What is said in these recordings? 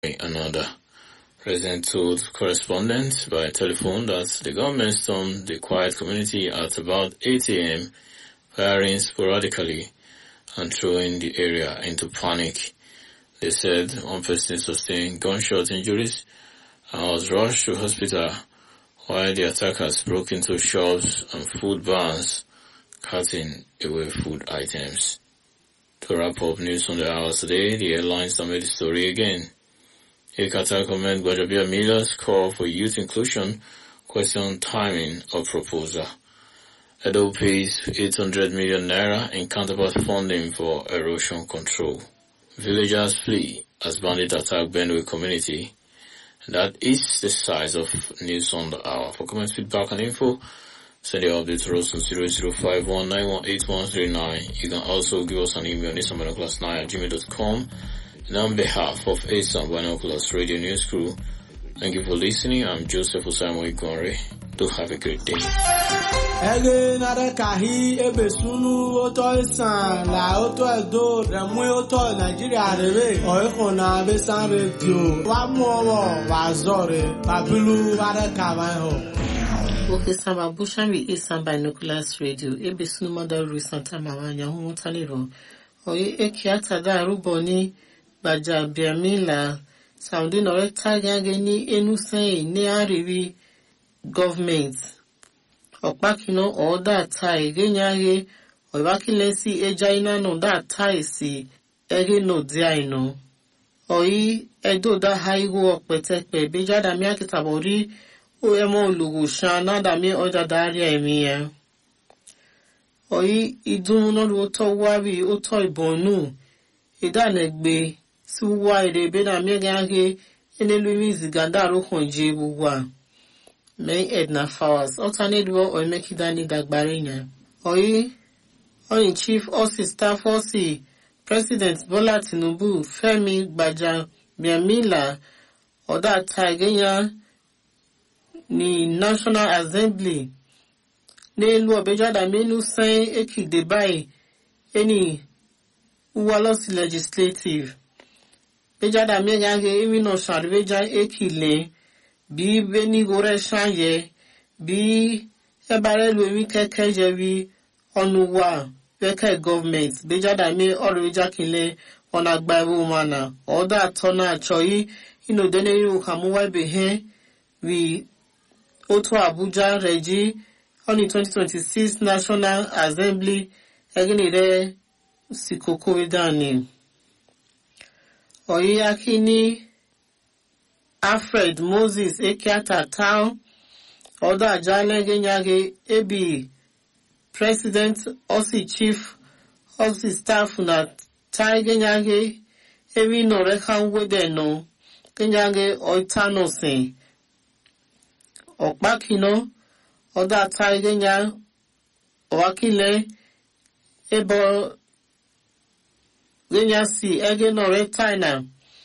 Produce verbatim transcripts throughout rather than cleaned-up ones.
another. President told correspondents by telephone that the government stormed the quiet community at about eight a.m., firing sporadically and throwing the area into panic. They said one person sustained gunshot injuries and was rushed to hospital while the attackers broke into shops and food barns, carting away food items. To wrap up news on the hour today, the airlines have made the story again. A Qatar comment Gbajabiamila's call for youth inclusion question timing of proposal. Edo pays eight hundred million naira in counterpart funding for erosion control. Villagers flee as bandit attack Benue community. That is the size of news on the hour. For comment, feedback and info, send your update to us on zero zero five one nine one eight one three nine. You can also give us an email, nissan nine at gmail dot com. And on behalf of A S A M Binoculars Radio News Crew, thank you for listening. I'm Joseph Osamo Igore. Do have a great day. Ege nare kahi ebe sunu oto isan la oto edo remu oto Nigeria rebe oiko na besan radio wa mu owo wa zore babilu ware kawan ho. Okay, Samba Bushan is some Binoculars Radio. Ebe sunu mother Santa Mawanya hu taniro. Oye ekiata da ruboni Gbajabiamila sounding ore tagage ni enuse ni ariwi government. Okpakino or that tie genyage or wakilesi ejaina no that tie si ege no diaino. Oi edo da haigo okpetekpe beja da mia kitabori o emo lugu shana da mi oda daria emia. Oi idun no oto wabi oto ibonu idanegbe suwa irebe na mi gage enelumi ziganda ro konje bugwa. May Edna Fowers, alternate war or make Dani Dagbarina. Oi, Oi Chief Osi Staff Osi, President Bola Tinubu, Femi Gbajabiamila, or that Tigenya, ni National Assembly. Ne Lua Bejada Menu say Eki Debai, any Uwalos legislative. Bejada Megage, even no Sharveja Eki Le. Bí beni gore shanye, bí ebare luemi keke jevi onuwa keke government, bejada me oreja kile onagbaru mana, oda tona choi, ino dene yu kamuwa behe, we Oto Abuja Reji, on the twenty twenty-six National Assembly, egenire sikoko edani. Oyi akini, Alfred Moses Ekiata Town, Oda Ajale Genyage Ebi, President Osi Chief Osi Staff na Tai Genyage Ebi no rekan wedeno Genyage Oitano Sen Okbakino Oda Tai Genya Wakile Ebo Genya Si Ege no Retaina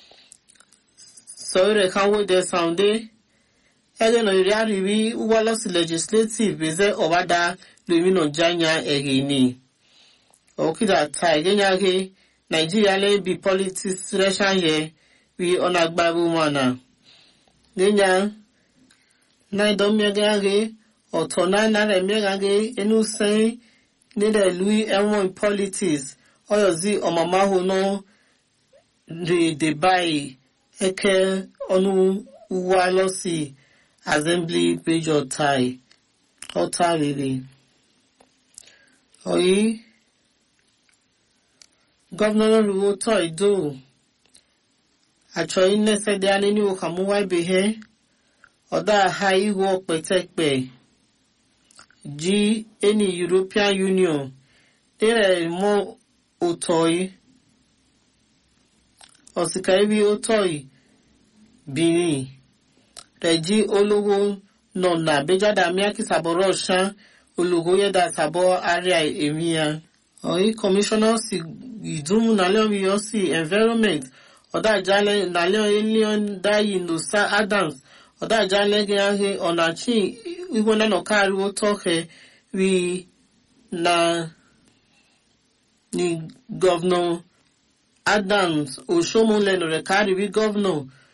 So they can with the sound day. Egen Oriari, Wallace legislative, Beze Ovada, Lumino Janya Egini. Okida Tai Genyage, Nigeria be politics ration ye, we onagbabu mana. Genya, Naidom Megage, or Tonana Megage, Enu say, neither Louis Elmo politics, or Yozi or Mama who know the buy. Eke onu uwalosi assembly page or tie or tie really. Oi Governor Ruoto Ido Achoy nese de anini ukamuwa behe Oda hai work petekpe G any European Union There more utoi Osikaibi otoi bini Reji ologo nona bejada miaki saboro shan ologo yeda sabo area emia Oi commissioner si idumu naleon yosi environment Oda jale naleon alien dayi no Sir Adams Oda jale geange onachi igona no kari otoke we na ni governor Adams Oshomole no rekari we governor